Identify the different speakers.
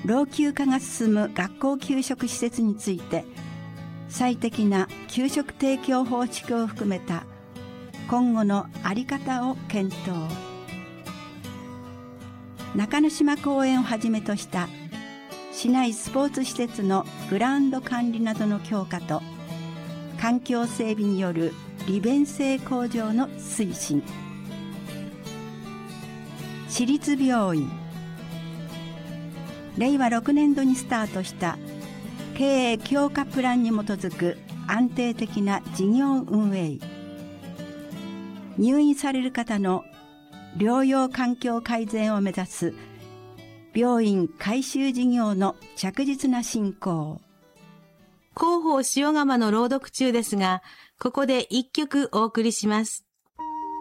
Speaker 1: 老朽化が進む学校給食施設について、最適な給食提供方式を含めた今後の在り方を検討。中之島公園をはじめとした市内スポーツ施設のグラウンド管理などの強化と、環境整備による利便性向上の推進。市立病院。令和6年度にスタートした経営強化プランに基づく安定的な事業運営。入院される方の療養環境改善を目指す病院改修事業の着実な進行。
Speaker 2: 広報塩釜の朗読中ですが、ここで一曲お送りします。